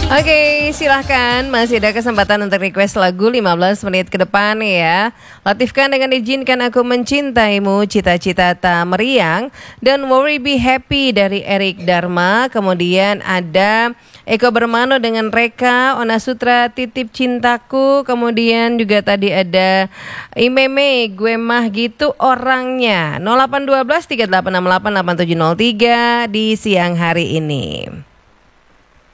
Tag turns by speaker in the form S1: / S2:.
S1: Oke, silahkan masih ada kesempatan untuk request lagu 15 menit ke depan ya. Latifkan dengan izinkan aku mencintaimu, cita-cita tak meriang, dan Worry Be Happy dari Erik Dharma. Kemudian ada Eko Bermano dengan Reka, Ona Sutra Titip Cintaku. Kemudian juga tadi ada Imeme, gue mah gitu orangnya. 0812 3868 8703 di siang hari ini.